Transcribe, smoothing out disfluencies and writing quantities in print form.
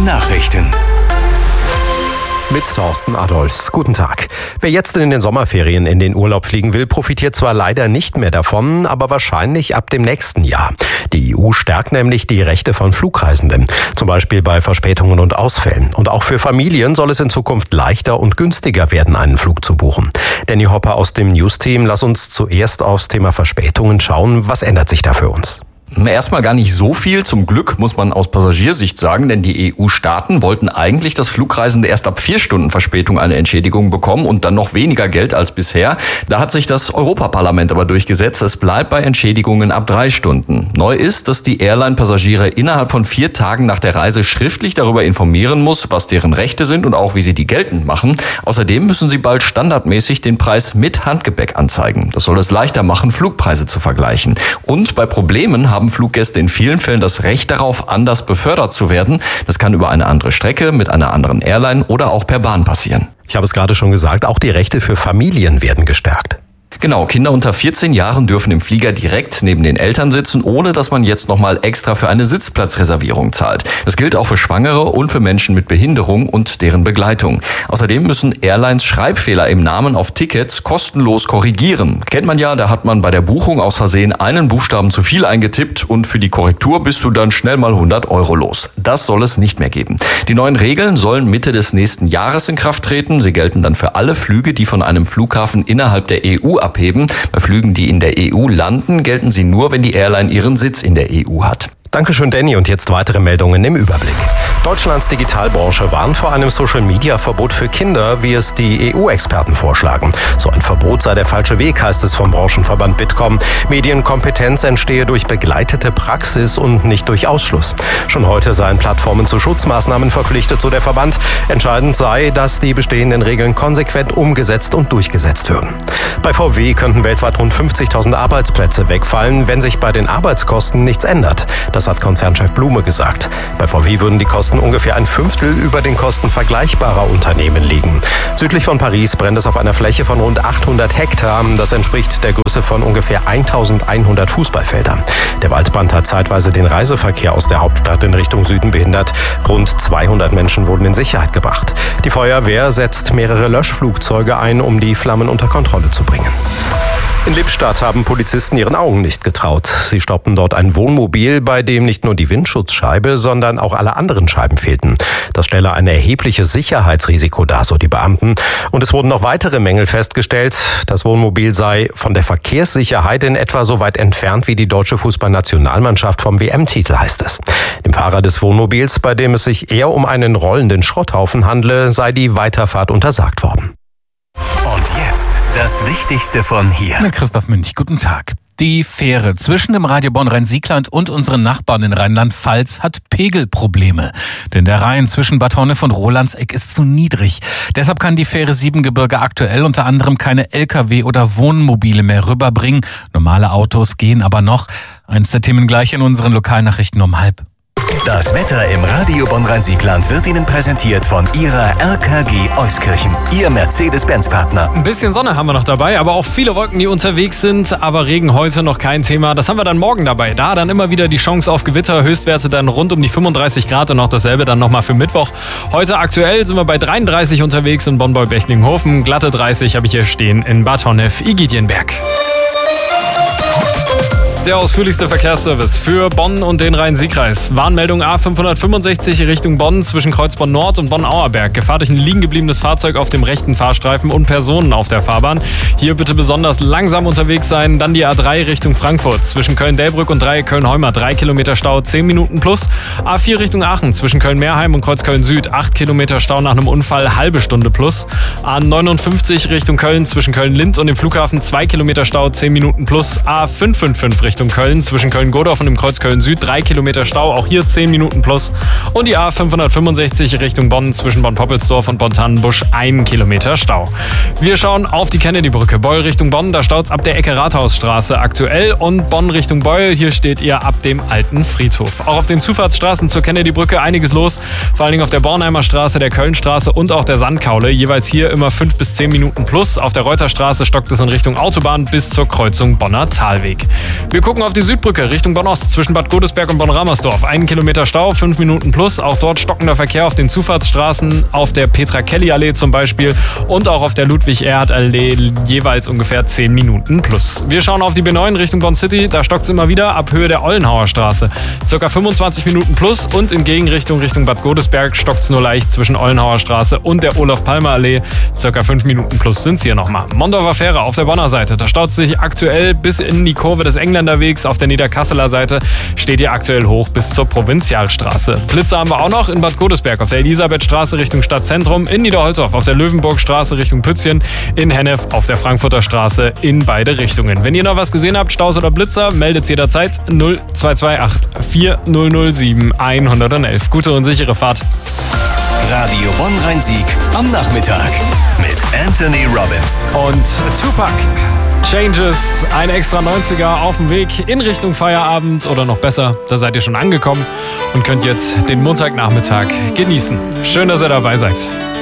Nachrichten. Mit Thorsten Adolfs. Guten Tag. Wer jetzt in den Sommerferien in den Urlaub fliegen will, profitiert zwar leider nicht mehr davon, aber wahrscheinlich ab dem nächsten Jahr. Die EU stärkt nämlich die Rechte von Flugreisenden, zum Beispiel bei Verspätungen und Ausfällen. Und auch für Familien soll es in Zukunft leichter und günstiger werden, einen Flug zu buchen. Danny Hopper aus dem News-Team, lass uns zuerst aufs Thema Verspätungen schauen. Was ändert sich da für uns? Erstmal gar nicht so viel, zum Glück muss man aus Passagiersicht sagen, denn die EU-Staaten wollten eigentlich, dass Flugreisende erst ab 4 Stunden Verspätung eine Entschädigung bekommen und dann noch weniger Geld als bisher. Da hat sich das Europaparlament aber durchgesetzt, es bleibt bei Entschädigungen ab 3 Stunden. Neu ist, dass die Airline-Passagiere innerhalb von 4 Tagen nach der Reise schriftlich darüber informieren muss, was deren Rechte sind und auch wie sie die geltend machen. Außerdem müssen sie bald standardmäßig den Preis mit Handgepäck anzeigen. Das soll es leichter machen, Flugpreise zu vergleichen. Und bei Problemen haben Fluggäste in vielen Fällen das Recht darauf, anders befördert zu werden. Das kann über eine andere Strecke, mit einer anderen Airline oder auch per Bahn passieren. Ich habe es gerade schon gesagt, auch die Rechte für Familien werden gestärkt. Genau, Kinder unter 14 Jahren dürfen im Flieger direkt neben den Eltern sitzen, ohne dass man jetzt nochmal extra für eine Sitzplatzreservierung zahlt. Das gilt auch für Schwangere und für Menschen mit Behinderung und deren Begleitung. Außerdem müssen Airlines Schreibfehler im Namen auf Tickets kostenlos korrigieren. Kennt man ja, da hat man bei der Buchung aus Versehen einen Buchstaben zu viel eingetippt und für die Korrektur bist du dann schnell mal 100 € los. Das soll es nicht mehr geben. Die neuen Regeln sollen Mitte des nächsten Jahres in Kraft treten. Sie gelten dann für alle Flüge, die von einem Flughafen innerhalb der EU abheben. Bei Flügen, die in der EU landen, gelten sie nur, wenn die Airline ihren Sitz in der EU hat. Dankeschön, Danny. Und jetzt weitere Meldungen im Überblick. Deutschlands Digitalbranche warnt vor einem Social-Media-Verbot für Kinder, wie es die EU-Experten vorschlagen. So ein Verbot sei der falsche Weg, heißt es vom Branchenverband Bitkom. Medienkompetenz entstehe durch begleitete Praxis und nicht durch Ausschluss. Schon heute seien Plattformen zu Schutzmaßnahmen verpflichtet, so der Verband. Entscheidend sei, dass die bestehenden Regeln konsequent umgesetzt und durchgesetzt würden. Bei VW könnten weltweit rund 50.000 Arbeitsplätze wegfallen, wenn sich bei den Arbeitskosten nichts ändert. Das hat Konzernchef Blume gesagt. Bei VW würden die Kosten ungefähr ein Fünftel über den Kosten vergleichbarer Unternehmen liegen. Südlich von Paris brennt es auf einer Fläche von rund 800 Hektar. Das entspricht der Größe von ungefähr 1100 Fußballfeldern. Der Waldbrand hat zeitweise den Reiseverkehr aus der Hauptstadt in Richtung Süden behindert. Rund 200 Menschen wurden in Sicherheit gebracht. Die Feuerwehr setzt mehrere Löschflugzeuge ein, um die Flammen unter Kontrolle zu bringen. In Lippstadt haben Polizisten ihren Augen nicht getraut. Sie stoppten dort ein Wohnmobil, bei dem nicht nur die Windschutzscheibe, sondern auch alle anderen Scheiben fehlten. Das stelle ein erhebliches Sicherheitsrisiko dar, so die Beamten. Und es wurden noch weitere Mängel festgestellt. Das Wohnmobil sei von der Verkehrssicherheit in etwa so weit entfernt wie die deutsche Fußballnationalmannschaft vom WM-Titel, heißt es. Dem Fahrer des Wohnmobils, bei dem es sich eher um einen rollenden Schrotthaufen handle, sei die Weiterfahrt untersagt worden. Und jetzt das Wichtigste von hier. Christoph Münch, guten Tag. Die Fähre zwischen dem Radio Bonn-Rhein-Siegland und unseren Nachbarn in Rheinland-Pfalz hat Pegelprobleme. Denn der Rhein zwischen Bad Honnef und Rolandseck ist zu niedrig. Deshalb kann die Fähre Siebengebirge aktuell unter anderem keine Lkw oder Wohnmobile mehr rüberbringen. Normale Autos gehen aber noch. Eins der Themen gleich in unseren Lokalnachrichten um 12:30. Das Wetter im Radio Bonn-Rhein-Siegland wird Ihnen präsentiert von Ihrer RKG Euskirchen, Ihr Mercedes-Benz-Partner. Ein bisschen Sonne haben wir noch dabei, aber auch viele Wolken, die unterwegs sind. Aber Regen heute noch kein Thema. Das haben wir dann morgen dabei. Da dann immer wieder die Chance auf Gewitter. Höchstwerte dann rund um die 35 Grad und auch dasselbe dann nochmal für Mittwoch. Heute aktuell sind wir bei 33 unterwegs in Bonn-Beulbechlingen-Hofen. Glatte 30 habe ich hier stehen in Bad Honnef-Igitienberg. Der ausführlichste Verkehrsservice für Bonn und den Rhein-Sieg-Kreis. Warnmeldung A565 Richtung Bonn zwischen Kreuzbonn Nord und Bonn-Auerberg. Gefahr durch ein liegen gebliebenes Fahrzeug auf dem rechten Fahrstreifen und Personen auf der Fahrbahn. Hier bitte besonders langsam unterwegs sein. Dann die A3 Richtung Frankfurt zwischen Köln-Delbrück und Dreieck Köln-Heumer. 3 Kilometer Stau, 10 Minuten plus. A4 Richtung Aachen zwischen Köln-Meerheim und Kreuzköln-Süd. 8 Kilometer Stau nach einem Unfall, halbe Stunde plus. A59 Richtung Köln zwischen Köln-Lind und dem Flughafen. 2 Kilometer Stau, 10 Minuten plus. A555 Richtung Köln zwischen Köln-Godorf und dem Kreuz Köln-Süd. 3 Kilometer Stau, auch hier 10 Minuten plus. Und die A565 Richtung Bonn zwischen Bonn-Poppelsdorf und Bonn-Tannenbusch. 1 Kilometer Stau. Wir schauen auf die Kennedy-Brücke. Beul Richtung Bonn, da staut's ab der Ecke Rathausstraße aktuell. Und Bonn Richtung Beul, hier steht ihr ab dem alten Friedhof. Auch auf den Zufahrtsstraßen zur Kennedy-Brücke einiges los. Vor allen Dingen auf der Bornheimer Straße, der Kölnstraße und auch der Sandkaule. Jeweils hier immer 5 bis 10 Minuten plus. Auf der Reuterstraße stockt es in Richtung Autobahn bis zur Kreuzung Bonner Talweg. Wir gucken auf die Südbrücke Richtung Bonn-Ost zwischen Bad Godesberg und Bonn-Ramersdorf. 1 Kilometer Stau, 5 Minuten plus. Auch dort stockender Verkehr auf den Zufahrtsstraßen, auf der Petra-Kelly-Allee zum Beispiel und auch auf der Ludwig-Erhard-Allee jeweils ungefähr 10 Minuten plus. Wir schauen auf die B9 Richtung Bonn City. Da stockt es immer wieder ab Höhe der Ollenhauer Straße. Circa 25 Minuten plus und in Gegenrichtung Richtung Bad Godesberg stockt es nur leicht zwischen Ollenhauer Straße und der Olaf-Palmer-Allee. Circa 5 Minuten plus sind es hier nochmal. Mondorfer Fähre auf der Bonner Seite. Da staut es sich aktuell bis in die Kurve des Engländerwegs. Auf der Niederkasseler Seite steht hier aktuell hoch bis zur Provinzialstraße. Blitze haben wir auch noch in Bad Godesberg auf der Elisabethstraße Richtung Stadtzentrum, in Niederholzorf auf der Löwenburgstraße Richtung Pützchen, in Hennef auf der Frankfurter Straße in beide Richtungen. Wenn ihr noch was gesehen habt, Staus oder Blitzer, meldet jederzeit 0228 4007 111. Gute und sichere Fahrt. Radio Bonn-Rhein-Sieg am Nachmittag mit Anthony Robbins. Und Tupac. Changes, ein extra 90er auf dem Weg in Richtung Feierabend oder noch besser, da seid ihr schon angekommen und könnt jetzt den Montagnachmittag genießen. Schön, dass ihr dabei seid.